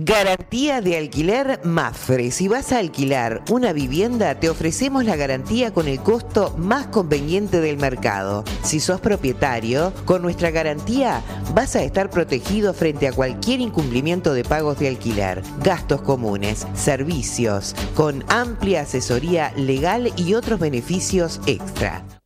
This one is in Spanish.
Garantía de alquiler Mafre. Si vas a alquilar una vivienda, te ofrecemos la garantía con el costo más conveniente del mercado. Si sos propietario, con nuestra garantía vas a estar protegido frente a cualquier incumplimiento de pagos de alquiler, gastos comunes, servicios, con amplia asesoría legal y otros beneficios extra.